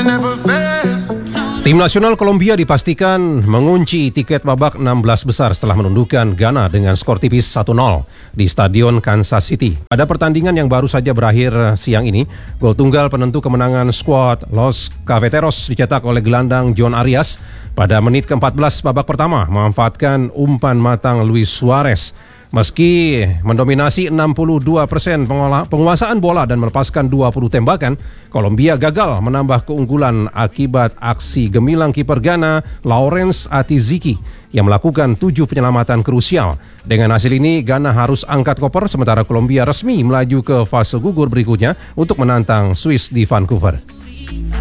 Tim nasional Kolombia dipastikan mengunci tiket babak 16 besar setelah menundukkan Ghana dengan skor tipis 1-0 di Stadion Kansas City. Pada pertandingan yang baru saja berakhir siang ini, gol tunggal penentu kemenangan skuad Los Cafeteros dicetak oleh gelandang John Arias pada menit ke-14 babak pertama, memanfaatkan umpan matang Luis Suarez. Meski mendominasi 62% penguasaan bola dan melepaskan 20 tembakan, Kolombia gagal menambah keunggulan akibat aksi gemilang kiper Ghana Lawrence Atiziki yang melakukan 7 penyelamatan krusial. Dengan hasil ini, Ghana harus angkat koper sementara Kolombia resmi melaju ke fase gugur berikutnya untuk menantang Swiss di Vancouver.